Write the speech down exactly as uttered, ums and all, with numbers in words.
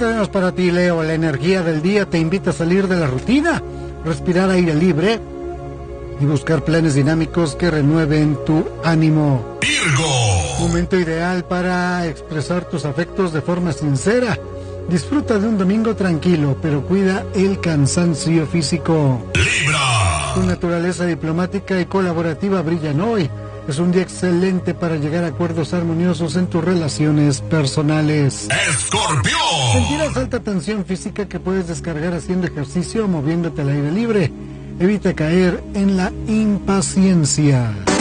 tenemos para ti, Leo. La energía del día te invita a salir de la rutina, respirar aire libre y buscar planes dinámicos que renueven tu ánimo. Virgo. Momento ideal para expresar tus afectos de forma sincera. Disfruta de un domingo tranquilo, pero cuida el cansancio físico. Libra. Tu naturaleza diplomática y colaborativa brillan hoy. Es un día excelente para llegar a acuerdos armoniosos en tus relaciones personales. Escorpión. Sentirás alta tensión física que puedes descargar haciendo ejercicio o moviéndote al aire libre. Evita caer en la impaciencia.